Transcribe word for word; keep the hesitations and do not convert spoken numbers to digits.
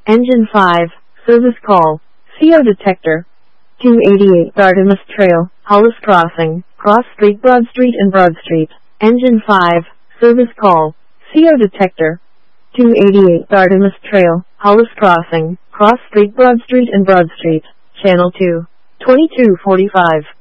Engine five, service call, C O detector. two eighty-eight Artemis Trail, Hollis Crossing, Cross Street, Broad Street and Broad Street. Engine five, service call, C O detector. two eighty-eight Artemis Trail, Hollis Crossing, Cross Street, Broad Street and Broad Street. Channel two, twenty-two forty-five.